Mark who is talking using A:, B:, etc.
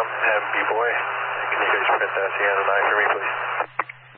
A: B-Boy. Can you guys print that Sienna 9 for me, please?